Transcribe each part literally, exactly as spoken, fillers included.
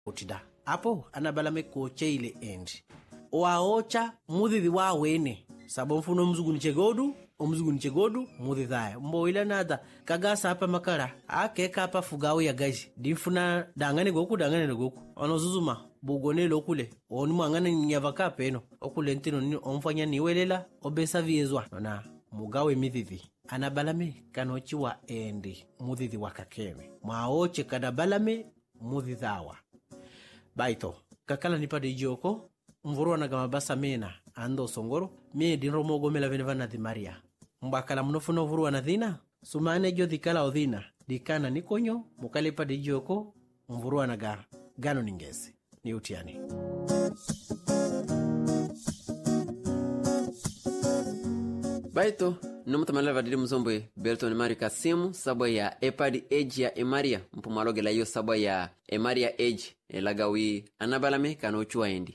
utida apo anabalame koche ile endi waocha mudhithi wa wene sabo mfuno mzuguni chegodu omzuguni chegodu mudhithaya mbo ila nada kagasa hapa makara akeka hapa fugawo ya gaji difuna dangane goku dangane goku ono zuzuma bugone lokule oni mwangana nyavaka peno okule ntino ni omfanya niwelela obesa viezwa na mugawe mithithi anabalame kanochi wa endi mudhithi wakakeme mwaoche kanabalame mudhithawa baito kakala nipade ijoko mvurwa na gamabasa mena ando songoro mie dinro mogomela venevana di Maria mbakala mnofuno vurwa na dhina sumane jo dhikala odhina dikana nikonyo mukale pade ijoko mvurwa na ga gano ningezi ni utiani baito nomutamala vadiri mzombe Belton Mari Kasimu sabo ya epadi age ya Emaria mpumaloge la hiyo sabo ya Emaria age elagawi anabalame kanochua endi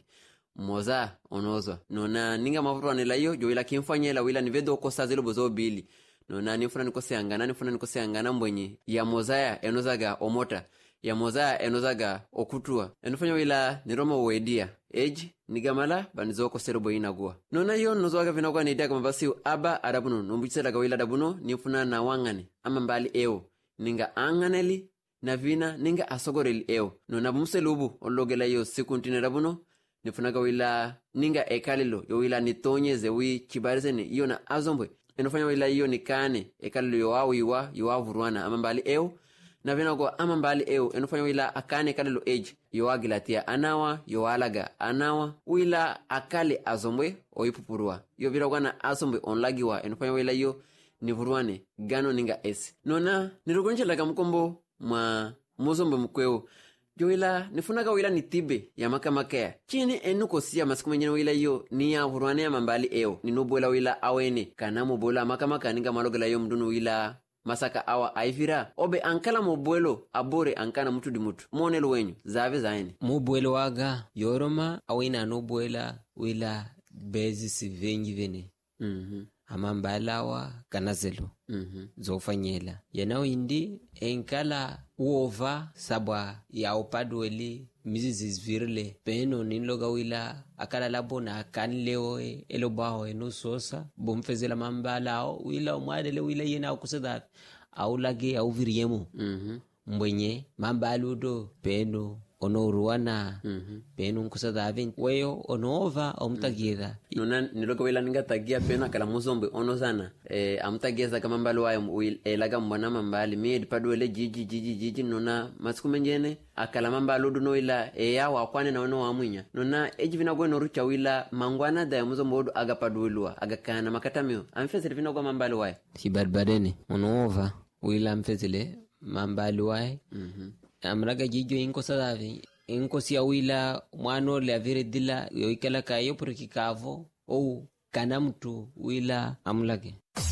moza onozwa nona ninga mavurwa nela hiyo jo ila kimfanya ila wila nivedo kosa zelo bozo bili nona nifuna nikose angana nifuna nikose angana mbwenye ya mozaya enozaga omota ya mozaya enozaga okutua enofanya wila niroma uwedia age nigamala banizoko serbo inagua nona hiyo nozwaga vinagua nidia kama basi aba arabuno nombichela wila dabuno nifuna na wangane ama mbali eo ninga anganeli na vina ninga asogoreli eo nona bumselubu ologela hiyo siku ntine dabuno nifunaga wila ninga ekalilo yo wila nitonyeze wi chibarizene iyo na azombwe enofanya wila iyo nikane ekalilo yo wawi wa yo wavurwana ama mbali eo na vinago ama mbali eo enofanya wila akane ekalilo age yo wagilatia anawa yo walaga anawa wila akale azombwe oipupurua yo virago na azombwe onlagiwa enofanya wila iyo nivurwane gano ninga esi nona nirugonje laga mkombo mwa muzombe mkweo jo wila nifunaga wila nitibe ya maka makaya chini enuko siya masiku menyene wila iyo ni ya vurwane ya mambali eo ninubola wila awene kana mubola maka maka ninga malogela yo mdunu wila masaka awa aifira obe ankala mubuelo abore ankana mutu di mutu monelo wenyu zave zaene mubuelo waga yoroma awina nubuela wila bezi sivengi vene mhm mm amambalawa kanazelo mhm mm zofanyela yana windi enkala uova sabwa ya opadweli mizizi zvirile peno ninloga wila akala labona kanleo elobaho enososa bomfezela mambalao wila umwadele wila yena akusedha aulage au viriemo mhm mbwenye mambaludo peno ono ruwana mhm peno nkusadha aven weyo onova omtageza nona niloga wila ninga tagia pena kala muzombe ono sana e, amtageza kama mbalo wayo elaga mbwana mambali mid padwele jiji jiji jiji nona masiku menjene akala mambalo duno wila e ya wakwane na ono wamwinya nona eji vinagwe norucha wila mangwana da muzombe odu aga padwelua aga kana makatamio amfezele vinagwa mambalo wayo hibadbadene onova wila amfezele mambalo wayo mhm amraga jijo inko sadave inko siya wila mwano le avire dila yoikala kayo porikikavo ou kana mtu wila amlage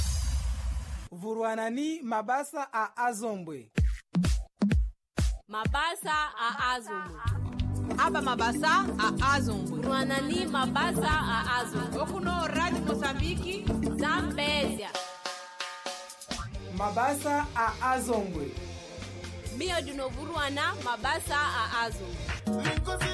vurwanani mabasa a azombwe mabasa a azombwe aba mabasa a azombwe vurwanani mabasa a azombwe okuno radio Mozambiki Zambezia mabasa a azombwe Mio dunovurwana mabasa a azombwe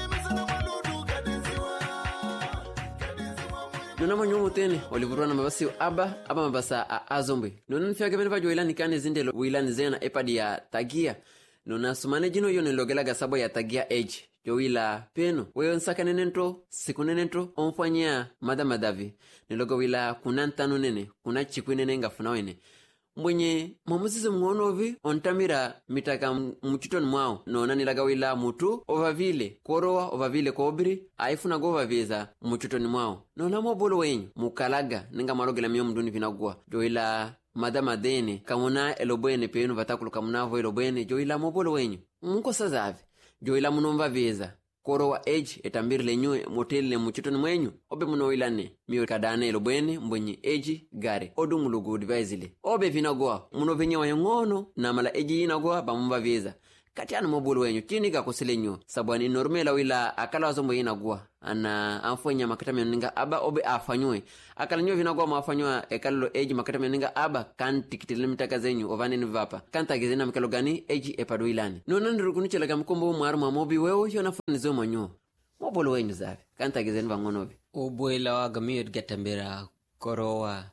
nona manyumu tene olivurwana mabasi aba aba mabasa a azombwe nona nfiaga bene vajo wila nikane zindelo wila nizena epadi ya tagia nona sumane jino yo nilogelaga sabo ya tagia age jo wila peno weyo nsaka nenento siku nenento omfanya mada madavi niloga wila kuna ntano nene kuna chiku nene ngafuna wene mbwenye mwamuzize mwonovi ontamira mitaka mchutoni mwao nona nilaga wila mutu ovavile korowa ovavile kobiri aifuna gova viza mchutoni mwao nona mwobolo wenyu mukalaga ninga malogela miyo mduni vinagua jo ila madama dene kamuna elobwene penu vatakulu kamunavo elobwene jo ila mwobolo wenyu mko sazave jo ila munomva viza korowa age etambiri lenyue moteli mchutoni mwenyu obe muno ilane miyo kadane elobwene mbwenye age gare odu mulugu divaizile obe vinagoa muno venye wayengono na mala age inagoa bamumba viza katiana mobulu wenyu chini ka kusilenyo sabwani normela wila akala wazombo inagua ana amfanya makatame ninga aba obe afanywe akala nyo vinagua mafanywa ekalo eji makatame ninga aba kan tikitile mitaka zenyu ovaneni vapa kanta gizena mikalo gani eji epadu ilani nona ndirukunichela kamkombo mwaru mamobi wewe yona fanizo manyo mobulu wenyu zabe kanta gizeni vangonobi obwela wagamiyo gatambira korowa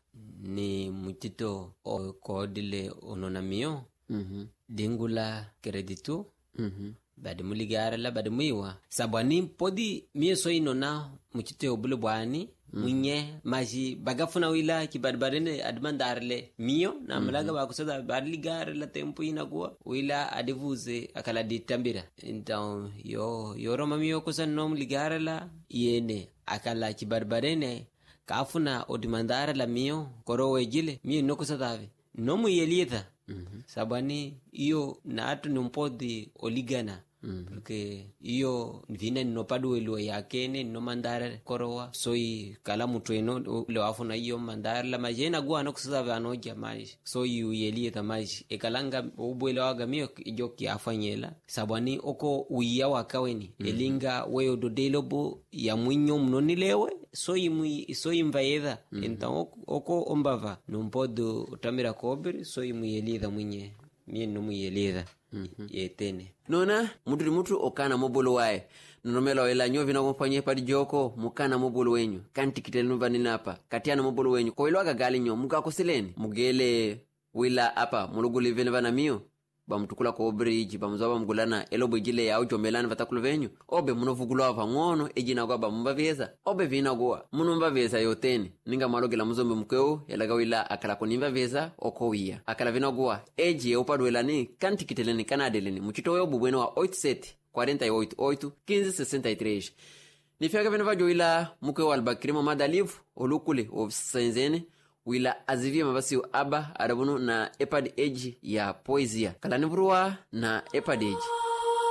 ni mutito o kodile ononamio mhm dingula kreditu mhm badi muligara la badi muiwa sabwani podi mie so inona mutito obule bwani munye maji bagafuna wila kibadbarene admandarle mio na malaga bakusoda badligara la tempo inagua wila adivuze akala ditambira então yo yoroma mio kusannom ligara la yene akala kibadbarene kafuna odimandara la mio korowe jile mio nokusadawe nomu yelieta mm-hmm. sabani iyo na atu numpodi oligana mm-hmm. porque iyo vina nopadu elo yakene no mandara korowa soi kala mutweno le wafuna iyo mandara la majena gwa nokusadawe anoja maji soi yelieta maji ekalanga obwele waga mio ijoki afanyela sabani oko uya wakaweni mm-hmm. elinga weyo dodelobo ya mwinyo mnonilewe soyi mui soyi mvaedha mm -hmm. Então oko ombava numpodo utamira kober soyi muyelida munye mie no muyelida mm -hmm. yetene nona muduri mutu okana mobolo wae nomela wela nyovi na kompanye padi joko mukana mobolo wenyu kanti kitelu vanina hapa katiana mobolo wenyu koilwaga gali nyo mukakoseleni mugele wila hapa muluguli vene vana mio bamutukula ko bridge bamuzaba mgulana elobo jile ya ujomelana vatakulu venyu obe munovugulwa vangono ejina kwa bamubaveza obe vina goa munumbaveza yoteni ninga malogela muzombe mkeo yalaga wila akala konimba veza okowia akala vina goa eji upadwelani kanti kiteleni kanadeleni muchito yo bubweno wa oito sete quarenta e oito oito quinze sessenta e três nifika vina vajo wila mkeo albakrimo madalivu olukule ofsenzene wila azivia mabasi aba arabunu na epad age ya poesia kalani vruwa na epad age